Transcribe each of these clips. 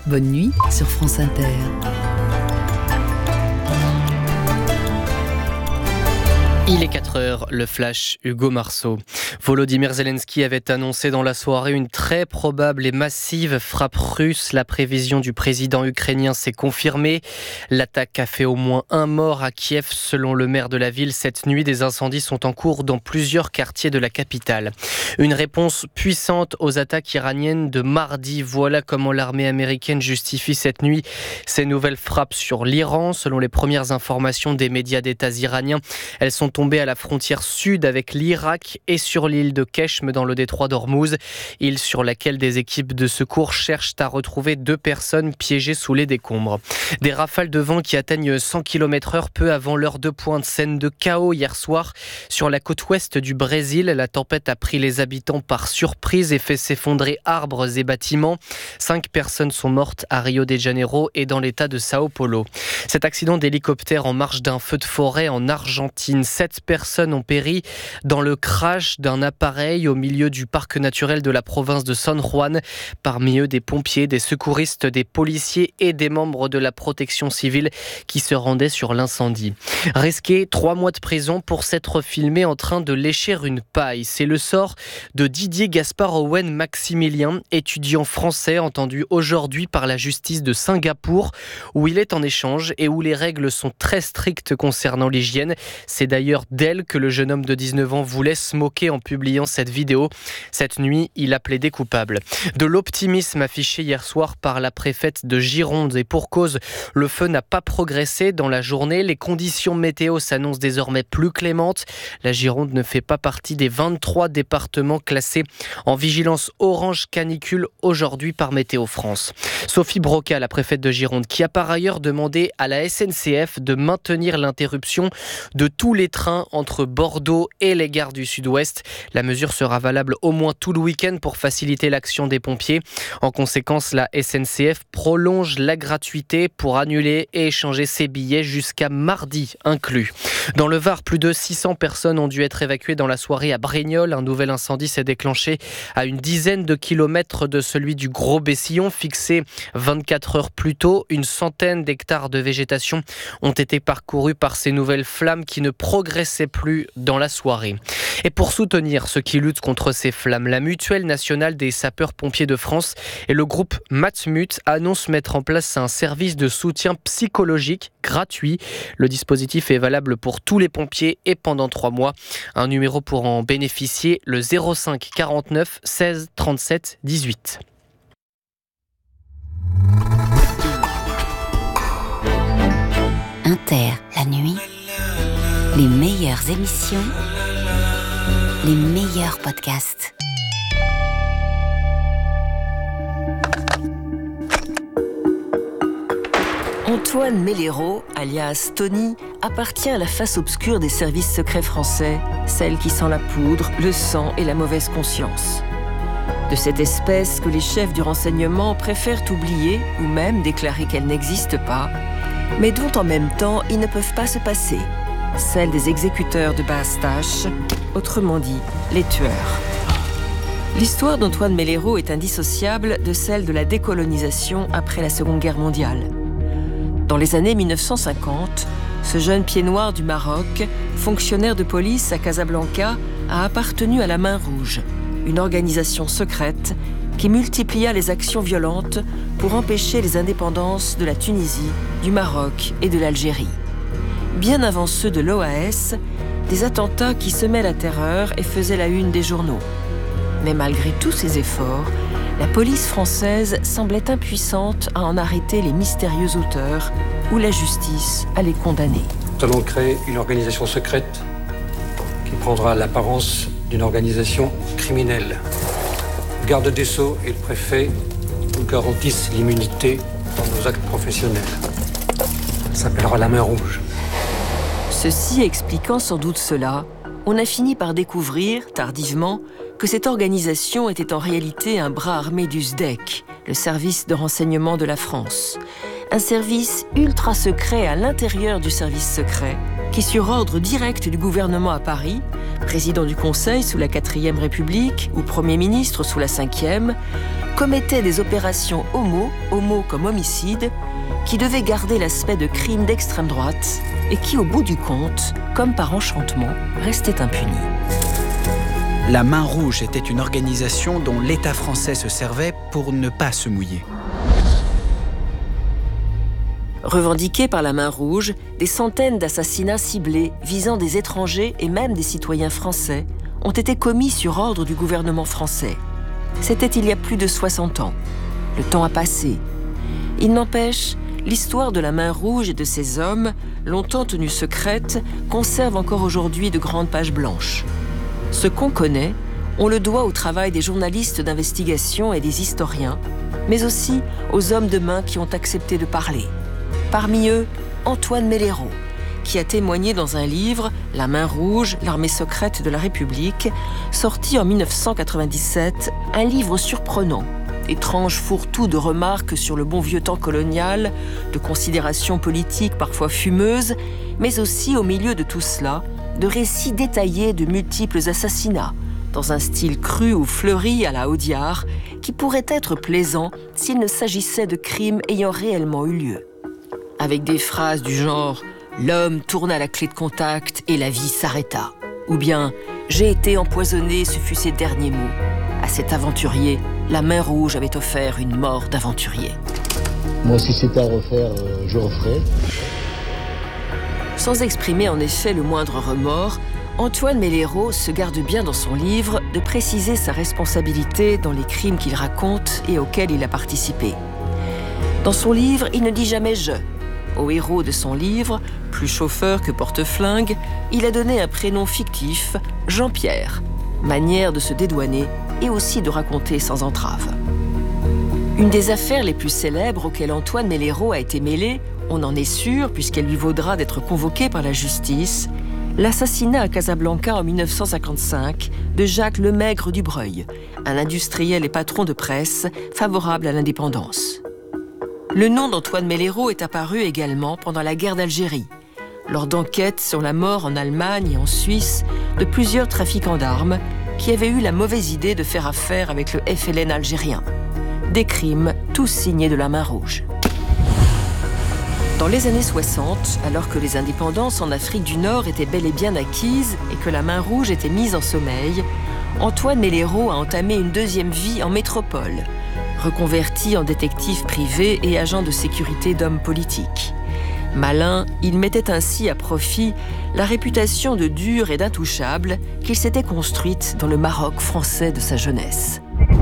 Bonne nuit sur France Inter. Il est 4h, le flash, Hugo Marceau. Volodymyr Zelensky avait annoncé dans la soirée une très probable et massive frappe russe. La prévision du président ukrainien s'est confirmée. L'attaque a fait au moins un mort à Kiev, selon le maire de la ville. Cette nuit, des incendies sont en cours dans plusieurs quartiers de la capitale. Une réponse puissante aux attaques iraniennes de mardi. Voilà comment l'armée américaine justifie cette nuit ces nouvelles frappes sur l'Iran. Selon les premières informations des médias d'État iraniens, elles sont tombées à la frontière sud avec l'Irak et sur l'île de Keshm dans le détroit d'Ormuz, île sur laquelle des équipes de secours cherchent à retrouver 2 personnes piégées sous les décombres. Des rafales de vent qui atteignent 100 km/h peu avant l'heure de pointe. Scène de chaos hier soir sur la côte ouest du Brésil. La tempête a pris les habitants par surprise et fait s'effondrer arbres et bâtiments. 5 personnes sont mortes à Rio de Janeiro et dans l'état de Sao Paulo. Cet accident d'hélicoptère en marge d'un feu de forêt en Argentine. 7 personnes ont péri dans le crash d'un appareil au milieu du parc naturel de la province de San Juan. Parmi eux, des pompiers, des secouristes, des policiers et des membres de la protection civile qui se rendaient sur l'incendie. Risqué 3 mois de prison pour s'être filmé en train de lécher une paille. C'est le sort de Didier Gaspard Owen Maximilien, étudiant français entendu aujourd'hui par la justice de Singapour, où il est en échange et où les règles sont très strictes concernant l'hygiène. C'est d'ailleurs d'elle que le jeune homme de 19 ans voulait se moquer en publiant cette vidéo. Cette nuit, il a plaidé coupable. De l'optimisme affiché hier soir par la préfète de Gironde et pour cause, le feu n'a pas progressé dans la journée. Les conditions météo s'annoncent désormais plus clémentes. La Gironde ne fait pas partie des 23 départements classés en vigilance orange canicule aujourd'hui par Météo France. Sophie Broca, la préfète de Gironde, qui a par ailleurs demandé à la SNCF de maintenir l'interruption de tous les trains entre Bordeaux et les gares du Sud-Ouest. La mesure sera valable au moins tout le week-end pour faciliter l'action des pompiers. En conséquence, la SNCF prolonge la gratuité pour annuler et échanger ses billets jusqu'à mardi inclus. Dans le Var, plus de 600 personnes ont dû être évacuées dans la soirée à Brignoles. Un nouvel incendie s'est déclenché à une dizaine de kilomètres de celui du Gros-Bessillon, fixé 24 heures plus tôt. Une centaine d'hectares de végétation ont été parcourus par ces nouvelles flammes qui ne progressaient plus dans la soirée. Et pour soutenir ceux qui luttent contre ces flammes, la Mutuelle nationale des sapeurs-pompiers de France et le groupe Matmut annoncent mettre en place un service de soutien psychologique gratuit. Le dispositif est valable pour tous les pompiers et pendant 3 mois. Un numéro pour en bénéficier, le 05 49 16 37 18. Inter, la nuit, les meilleures émissions, les meilleurs podcasts. Antoine Mellero, alias Tony, appartient à la face obscure des services secrets français, celle qui sent la poudre, le sang et la mauvaise conscience. De cette espèce que les chefs du renseignement préfèrent oublier ou même déclarer qu'elle n'existe pas, mais dont en même temps ils ne peuvent pas se passer, celle des exécuteurs de basse tâche, autrement dit, les tueurs. L'histoire d'Antoine Mellero est indissociable de celle de la décolonisation après la Seconde Guerre mondiale. Dans les années 1950, ce jeune pied noir du Maroc, fonctionnaire de police à Casablanca, a appartenu à la Main Rouge, une organisation secrète qui multiplia les actions violentes pour empêcher les indépendances de la Tunisie, du Maroc et de l'Algérie. Bien avant ceux de l'OAS, des attentats qui semaient la terreur et faisaient la une des journaux. Mais malgré tous ces efforts, la police française semblait impuissante à en arrêter les mystérieux auteurs ou la justice à les condamner. Nous allons créer une organisation secrète qui prendra l'apparence d'une organisation criminelle. Le garde des Sceaux et le préfet nous garantissent l'immunité dans nos actes professionnels. Ça s'appellera la Main Rouge. Ceci expliquant sans doute cela, on a fini par découvrir, tardivement, que cette organisation était en réalité un bras armé du SDEC, le service de renseignement de la France. Un service ultra secret à l'intérieur du service secret, qui, sur ordre direct du gouvernement à Paris, président du Conseil sous la 4e République ou Premier ministre sous la 5e, commettait des opérations homo comme homicide, qui devaient garder l'aspect de crimes d'extrême droite et qui, au bout du compte, comme par enchantement, restaient impunis. La Main Rouge était une organisation dont l'État français se servait pour ne pas se mouiller. Revendiqués par la Main Rouge, des centaines d'assassinats ciblés visant des étrangers et même des citoyens français ont été commis sur ordre du gouvernement français. C'était il y a plus de 60 ans. Le temps a passé. Il n'empêche, l'histoire de la Main Rouge et de ses hommes, longtemps tenue secrète, conserve encore aujourd'hui de grandes pages blanches. Ce qu'on connaît, on le doit au travail des journalistes d'investigation et des historiens, mais aussi aux hommes de main qui ont accepté de parler. Parmi eux, Antoine Melero, qui a témoigné dans un livre, La Main Rouge, l'armée secrète de la République, sorti en 1997, un livre surprenant, étrange fourre-tout de remarques sur le bon vieux temps colonial, de considérations politiques parfois fumeuses, mais aussi, au milieu de tout cela, de récits détaillés de multiples assassinats, dans un style cru ou fleuri à la Audiard, qui pourrait être plaisant s'il ne s'agissait de crimes ayant réellement eu lieu. Avec des phrases du genre « L'homme tourna la clé de contact et la vie s'arrêta » ou bien « J'ai été empoisonné, ce fut ses derniers mots ». À cet aventurier, la Main Rouge avait offert une mort d'aventurier. Moi, si c'était à refaire, je referais. Sans exprimer en effet le moindre remords, Antoine Melero se garde bien dans son livre de préciser sa responsabilité dans les crimes qu'il raconte et auxquels il a participé. Dans son livre, il ne dit jamais « je ». Au héros de son livre, plus chauffeur que porte-flingue, il a donné un prénom fictif, Jean-Pierre, manière de se dédouaner et aussi de raconter sans entrave. Une des affaires les plus célèbres auxquelles Antoine Melero a été mêlé, on en est sûr puisqu'elle lui vaudra d'être convoqué par la justice, l'assassinat à Casablanca en 1955 de Jacques Lemaigre du Breuil, un industriel et patron de presse favorable à l'indépendance. Le nom d'Antoine Melero est apparu également pendant la guerre d'Algérie, lors d'enquêtes sur la mort en Allemagne et en Suisse de plusieurs trafiquants d'armes qui avaient eu la mauvaise idée de faire affaire avec le FLN algérien. Des crimes tous signés de la Main Rouge. Dans les années 60, alors que les indépendances en Afrique du Nord étaient bel et bien acquises et que la Main Rouge était mise en sommeil, Antoine Melero a entamé une deuxième vie en métropole, reconverti en détective privé et agent de sécurité d'hommes politiques. Malin, il mettait ainsi à profit la réputation de dur et d'intouchable qu'il s'était construite dans le Maroc français de sa jeunesse.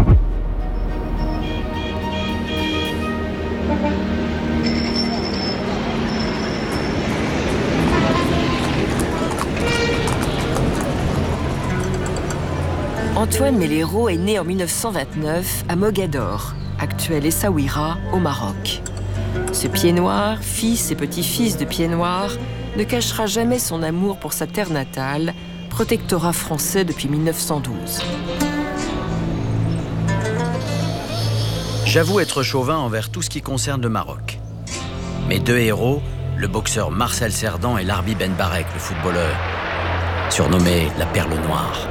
Antoine Melero est né en 1929 à Mogador, actuel Essaouira, au Maroc. Ce pied noir, fils et petit-fils de pied noir, ne cachera jamais son amour pour sa terre natale, protectorat français depuis 1912. J'avoue être chauvin envers tout ce qui concerne le Maroc. Mes deux héros, le boxeur Marcel Cerdan et Larbi Ben Barek, le footballeur, surnommé la Perle Noire.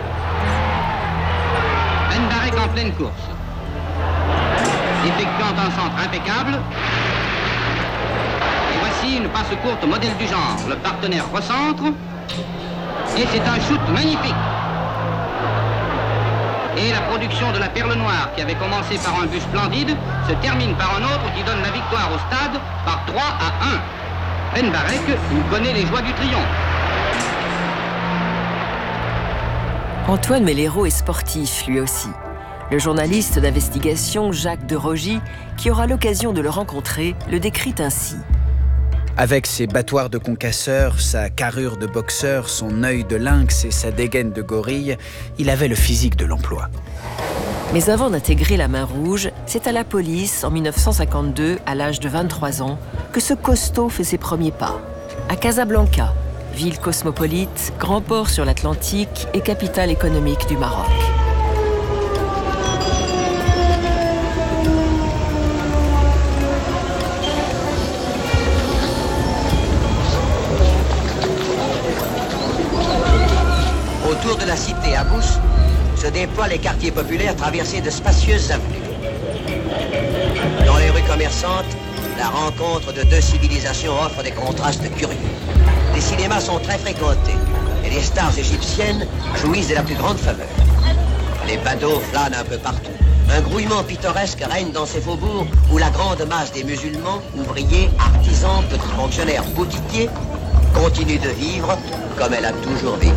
Ben Barek en pleine course, effectuant un centre impeccable. Et voici une passe courte modèle du genre. Le partenaire recentre. Et c'est un shoot magnifique. Et la production de la Perle Noire, qui avait commencé par un but splendide, se termine par un autre qui donne la victoire au stade par 3-1. Ben Barek, il connaît les joies du triomphe. Antoine Melero est sportif, lui aussi. Le journaliste d'investigation Jacques de Rogy, qui aura l'occasion de le rencontrer, le décrit ainsi. Avec ses battoirs de concasseur, sa carrure de boxeur, son œil de lynx et sa dégaine de gorille, il avait le physique de l'emploi. Mais avant d'intégrer la Main Rouge, c'est à la police, en 1952, à l'âge de 23 ans, que ce costaud fait ses premiers pas. À Casablanca, ville cosmopolite, grand port sur l'Atlantique et capitale économique du Maroc. voit les quartiers populaires traverser de spacieuses avenues. Dans les rues commerçantes, la rencontre de deux civilisations offre des contrastes curieux. Les cinémas sont très fréquentés et les stars égyptiennes jouissent de la plus grande faveur. Les badauds flânent un peu partout. Un grouillement pittoresque règne dans ces faubourgs où la grande masse des musulmans, ouvriers, artisans, petits fonctionnaires, boutiquiers continue de vivre comme elle a toujours vécu.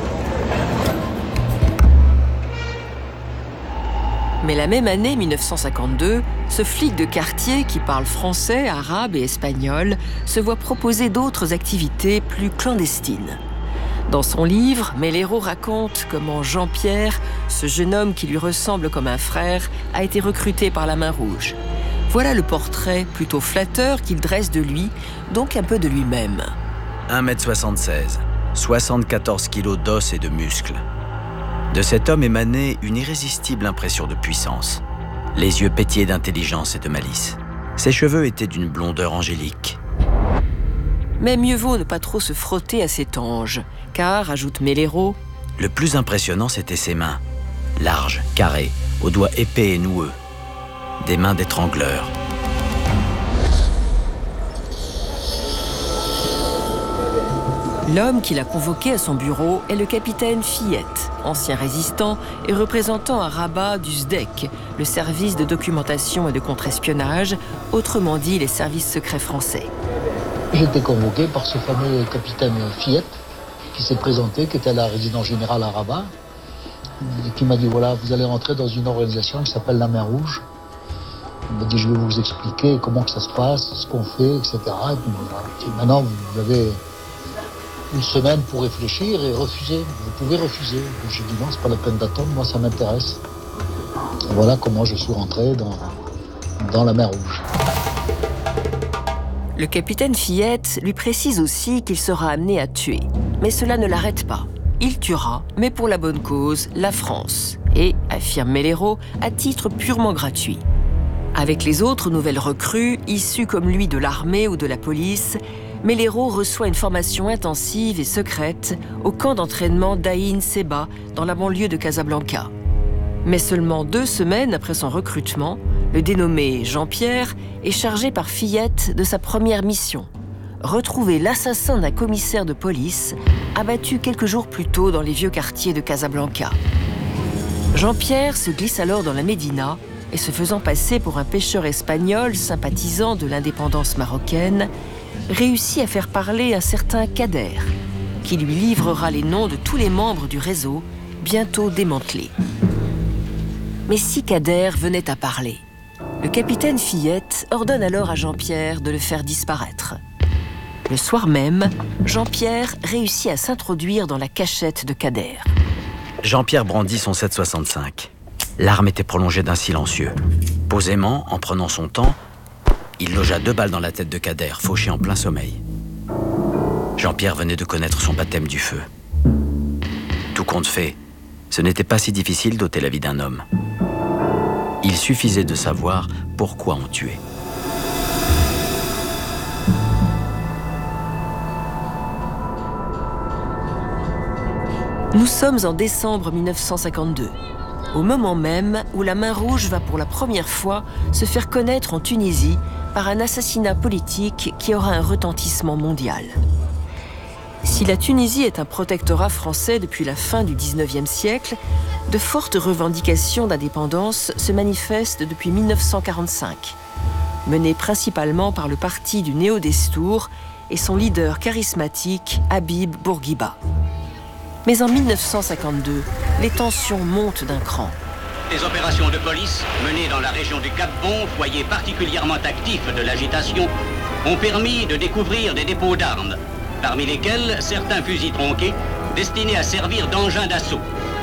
Mais la même année, 1952, ce flic de quartier qui parle français, arabe et espagnol se voit proposer d'autres activités plus clandestines. Dans son livre, Melero raconte comment Jean-Pierre, ce jeune homme qui lui ressemble comme un frère, a été recruté par la Main Rouge. Voilà le portrait plutôt flatteur qu'il dresse de lui, donc un peu de lui-même. 1m76, 74 kilos d'os et de muscles. De cet homme émanait une irrésistible impression de puissance. Les yeux pétillaient d'intelligence et de malice. Ses cheveux étaient d'une blondeur angélique. Mais mieux vaut ne pas trop se frotter à cet ange, car, ajoute Melero, le plus impressionnant, c'était ses mains. Larges, carrées, aux doigts épais et noueux. Des mains d'étrangleur. L'homme qui l'a convoqué à son bureau est le capitaine Fillette, ancien résistant et représentant à Rabat du SDEC, le service de documentation et de contre-espionnage, autrement dit les services secrets français. J'ai été convoqué par ce fameux capitaine Fillette qui s'est présenté, qui était à la résidence générale à Rabat, et qui m'a dit voilà, vous allez rentrer dans une organisation qui s'appelle la Main Rouge. Il m'a dit je vais vous expliquer comment que ça se passe, ce qu'on fait, etc. Et puis, voilà. Maintenant vous avez une semaine pour réfléchir et refuser. Vous pouvez refuser. J'ai dit non, c'est pas la peine d'attendre, moi ça m'intéresse. Et voilà comment je suis rentré dans la Main Rouge. Le capitaine Fillette lui précise aussi qu'il sera amené à tuer. Mais cela ne l'arrête pas. Il tuera, mais pour la bonne cause, la France. Et, affirme Melero, à titre purement gratuit. Avec les autres nouvelles recrues, issues comme lui de l'armée ou de la police, Melero reçoit une formation intensive et secrète au camp d'entraînement d'Aïn Seba, dans la banlieue de Casablanca. Mais seulement 2 semaines après son recrutement, le dénommé Jean-Pierre est chargé par Fillette de sa première mission, retrouver l'assassin d'un commissaire de police abattu quelques jours plus tôt dans les vieux quartiers de Casablanca. Jean-Pierre se glisse alors dans la Médina et, se faisant passer pour un pêcheur espagnol sympathisant de l'indépendance marocaine, réussit à faire parler un certain Kader, qui lui livrera les noms de tous les membres du réseau, bientôt démantelé. Mais si Kader venait à parler, le capitaine Fillette ordonne alors à Jean-Pierre de le faire disparaître. Le soir même, Jean-Pierre réussit à s'introduire dans la cachette de Kader. Jean-Pierre brandit son 7,65. L'arme était prolongée d'un silencieux. Posément, en prenant son temps, il logea 2 balles dans la tête de Kader, fauché en plein sommeil. Jean-Pierre venait de connaître son baptême du feu. Tout compte fait, ce n'était pas si difficile d'ôter la vie d'un homme. Il suffisait de savoir pourquoi on tuait. Nous sommes en décembre 1952, au moment même où la Main Rouge va pour la première fois se faire connaître en Tunisie par un assassinat politique qui aura un retentissement mondial. Si la Tunisie est un protectorat français depuis la fin du XIXe siècle, de fortes revendications d'indépendance se manifestent depuis 1945, menées principalement par le parti du Néo-Destour et son leader charismatique, Habib Bourguiba. Mais en 1952, les tensions montent d'un cran. Des opérations de police menées dans la région du Cap-Bon, foyer particulièrement actif de l'agitation, ont permis de découvrir des dépôts d'armes, parmi lesquels certains fusils tronqués destinés à servir d'engins d'assaut.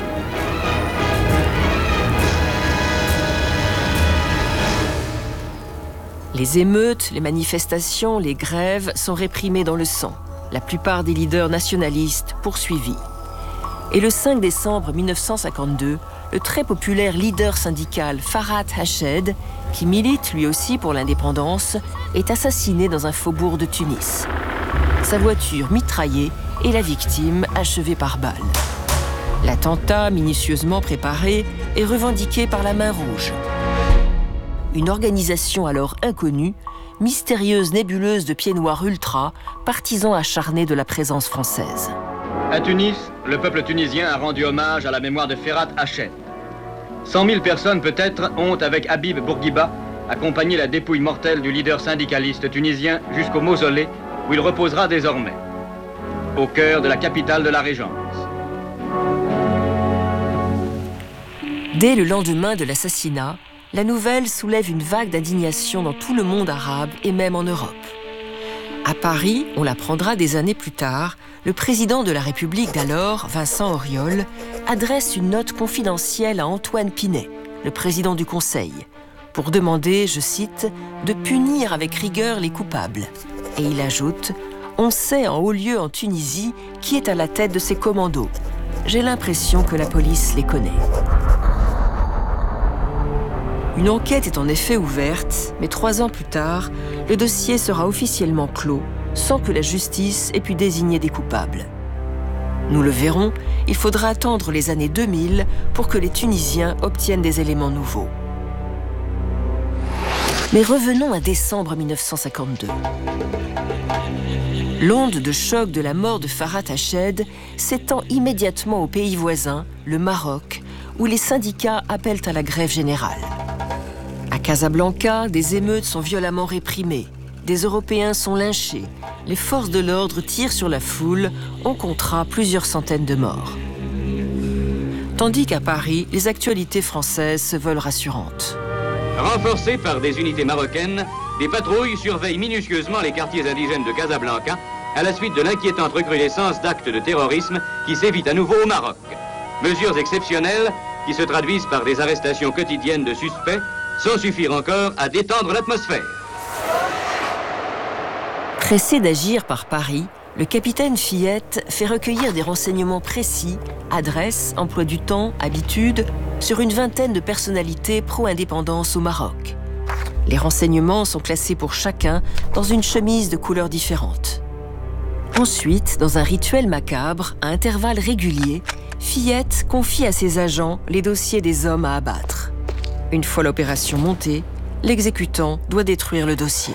Les émeutes, les manifestations, les grèves sont réprimées dans le sang. La plupart des leaders nationalistes poursuivis. Et le 5 décembre 1952, le très populaire leader syndical Farhat Hached, qui milite lui aussi pour l'indépendance, est assassiné dans un faubourg de Tunis. Sa voiture mitraillée et la victime achevée par balle. L'attentat, minutieusement préparé, est revendiqué par la Main Rouge. Une organisation alors inconnue, mystérieuse nébuleuse de pieds noirs ultra, partisans acharnés de la présence française. À Tunis, le peuple tunisien a rendu hommage à la mémoire de Ferhat Hached. 100 000 personnes peut-être ont, avec Habib Bourguiba, accompagné la dépouille mortelle du leader syndicaliste tunisien jusqu'au mausolée où il reposera désormais, au cœur de la capitale de la Régence. Dès le lendemain de l'assassinat, la nouvelle soulève une vague d'indignation dans tout le monde arabe et même en Europe. À Paris, on l'apprendra des années plus tard, le président de la République d'alors, Vincent Auriol, adresse une note confidentielle à Antoine Pinet, le président du Conseil, pour demander, je cite, de punir avec rigueur les coupables. Et il ajoute « On sait en haut lieu en Tunisie qui est à la tête de ces commandos. J'ai l'impression que la police les connaît. » Une enquête est en effet ouverte, mais 3 ans plus tard, le dossier sera officiellement clos, sans que la justice ait pu désigner des coupables. Nous le verrons, il faudra attendre les années 2000 pour que les Tunisiens obtiennent des éléments nouveaux. Mais revenons à décembre 1952. L'onde de choc de la mort de Ferhat Hached s'étend immédiatement au pays voisin, le Maroc, où les syndicats appellent à la grève générale. À Casablanca, des émeutes sont violemment réprimées, des Européens sont lynchés, les forces de l'ordre tirent sur la foule, on comptera plusieurs centaines de morts. Tandis qu'à Paris, les actualités françaises se veulent rassurantes. Renforcées par des unités marocaines, des patrouilles surveillent minutieusement les quartiers indigènes de Casablanca à la suite de l'inquiétante recrudescence d'actes de terrorisme qui sévit à nouveau au Maroc. Mesures exceptionnelles qui se traduisent par des arrestations quotidiennes de suspects sans suffire encore à détendre l'atmosphère. Pressé d'agir par Paris, le capitaine Fillette fait recueillir des renseignements précis, adresses, emploi du temps, habitudes, sur une vingtaine de personnalités pro-indépendance au Maroc. Les renseignements sont classés pour chacun dans une chemise de couleurs différentes. Ensuite, dans un rituel macabre, à intervalles réguliers, Fillette confie à ses agents les dossiers des hommes à abattre. Une fois l'opération montée, l'exécutant doit détruire le dossier.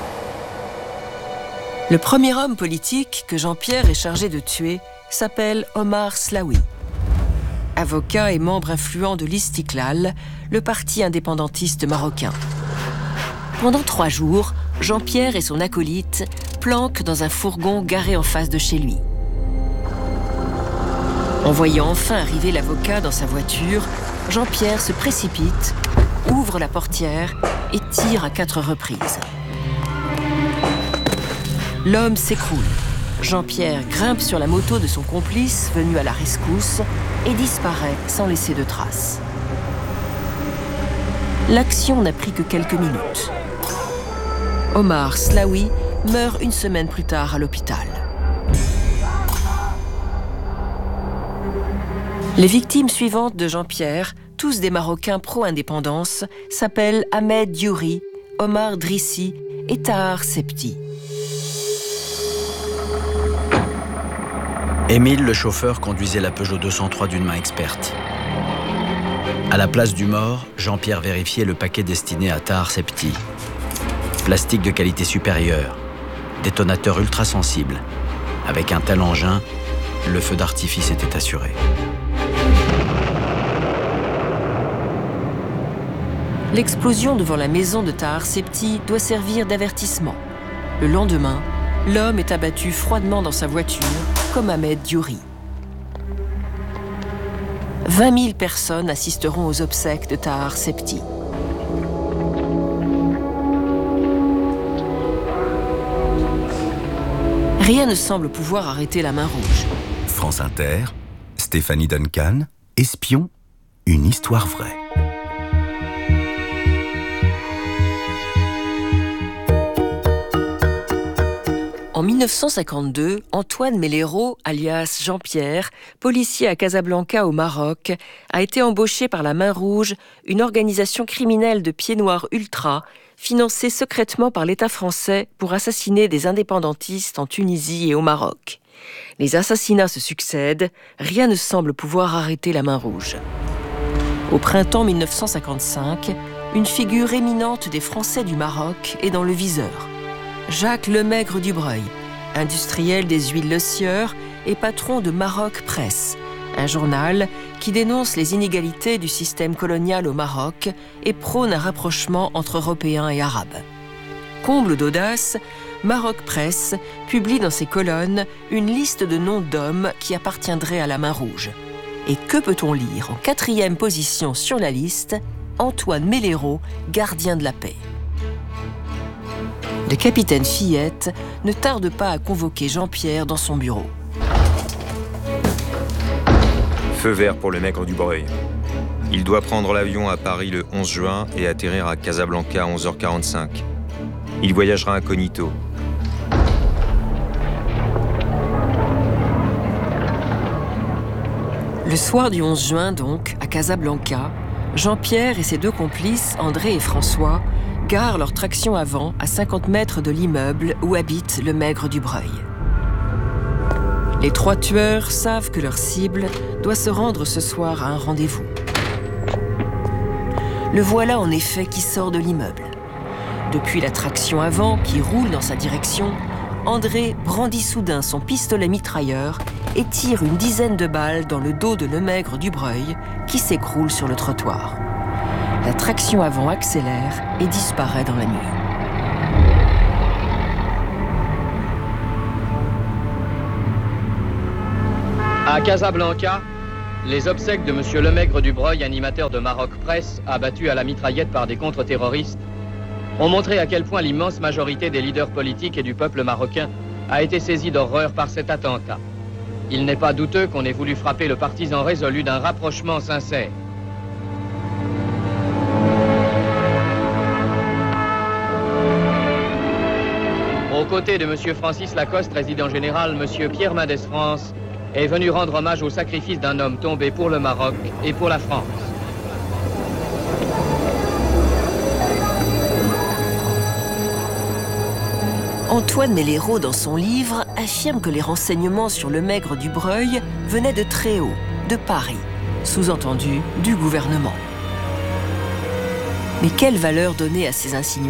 Le premier homme politique que Jean-Pierre est chargé de tuer s'appelle Omar Slaoui. Avocat et membre influent de l'Istiklal, le parti indépendantiste marocain. Pendant 3 jours, Jean-Pierre et son acolyte planquent dans un fourgon garé en face de chez lui. En voyant enfin arriver l'avocat dans sa voiture, Jean-Pierre se précipite, ouvre la portière et tire à 4 reprises. L'homme s'écroule. Jean-Pierre grimpe sur la moto de son complice, venu à la rescousse, et disparaît sans laisser de traces. L'action n'a pris que quelques minutes. Omar Slaoui meurt 1 semaine plus tard à l'hôpital. Les victimes suivantes de Jean-Pierre, tous des Marocains pro-indépendance, s'appellent Ahmed Diouri, Omar Drissi et Tahar Septi. Émile, le chauffeur, conduisait la Peugeot 203 d'une main experte. À la place du mort, Jean-Pierre vérifiait le paquet destiné à Tahar Septi. Plastique de qualité supérieure, détonateur ultra sensible. Avec un tel engin, le feu d'artifice était assuré. L'explosion devant la maison de Tahar Septi doit servir d'avertissement. Le lendemain, l'homme est abattu froidement dans sa voiture, comme Ahmed Diouri. 20 000 personnes assisteront aux obsèques de Tahar Septi. Rien ne semble pouvoir arrêter la Main Rouge. France Inter, Stéphanie Duncan, Espion, une histoire vraie. En 1952, Antoine Melero, alias Jean-Pierre, policier à Casablanca au Maroc, a été embauché par la Main Rouge, une organisation criminelle de pieds noirs ultra, financée secrètement par l'État français pour assassiner des indépendantistes en Tunisie et au Maroc. Les assassinats se succèdent, rien ne semble pouvoir arrêter la Main Rouge. Au printemps 1955, une figure éminente des Français du Maroc est dans le viseur. Jacques Lemaigre du Breuil, industriel des huiles Le Sieur et patron de Maroc Presse, un journal qui dénonce les inégalités du système colonial au Maroc et prône un rapprochement entre Européens et Arabes. Comble d'audace, Maroc Presse publie dans ses colonnes une liste de noms d'hommes qui appartiendraient à la Main Rouge. Et que peut-on lire en 4e position sur la liste ? Antoine Melero, gardien de la paix. Le capitaine Fillette ne tarde pas à convoquer Jean-Pierre dans son bureau. Feu vert pour le Maigre du Breuil. Il doit prendre l'avion à Paris le 11 juin et atterrir à Casablanca à 11h45. Il voyagera incognito. Le soir du 11 juin donc, à Casablanca, Jean-Pierre et ses 2 complices, André et François, garent leur traction avant à 50 mètres de l'immeuble où habite le Maigre du Breuil. Les 3 tueurs savent que leur cible doit se rendre ce soir à un rendez-vous. Le voilà en effet qui sort de l'immeuble. Depuis la traction avant qui roule dans sa direction, André brandit soudain son pistolet mitrailleur et tire une dizaine de balles dans le dos de Lemaigre du Breuil qui s'écroule sur le trottoir. La traction avant accélère et disparaît dans la nuit. À Casablanca, les obsèques de M. Lemaigre du Breuil, animateur de Maroc Presse, abattu à la mitraillette par des contre-terroristes, ont montré à quel point l'immense majorité des leaders politiques et du peuple marocain a été saisie d'horreur par cet attentat. Il n'est pas douteux qu'on ait voulu frapper le partisan résolu d'un rapprochement sincère. Aux côtés de M. Francis Lacoste, résident général, M. Pierre Mendès France est venu rendre hommage au sacrifice d'un homme tombé pour le Maroc et pour la France. Antoine Melero, dans son livre, affirme que les renseignements sur le Maigre du Breuil venaient de très haut, de Paris, sous-entendu du gouvernement. Mais quelle valeur donner à ces insinuations ?